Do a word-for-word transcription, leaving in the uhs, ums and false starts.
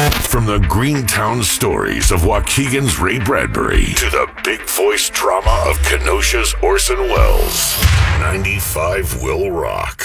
From the Greentown stories of Waukegan's Ray Bradbury to the big voice drama of Kenosha's Orson Welles, ninety-five will rock.